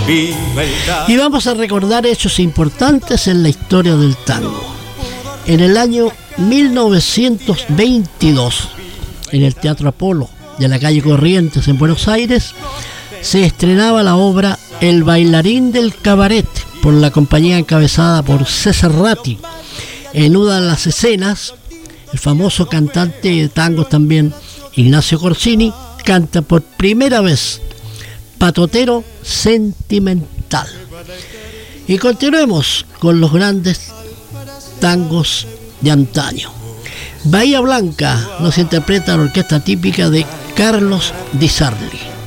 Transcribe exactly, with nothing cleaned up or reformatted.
Y vamos a recordar hechos importantes en la historia del tango. En el año mil novecientos veintidós, en el Teatro Apolo de la calle Corrientes en Buenos Aires, se estrenaba la obra El bailarín del cabaret por la compañía encabezada por César Ratti. En una de las escenas, el famoso cantante de tangos también, Ignacio Corsini, canta por primera vez Patotero Sentimental. Y continuemos con los grandes tangos de antaño. Bahía Blanca nos interpreta la orquesta típica de Carlos Di Sarli.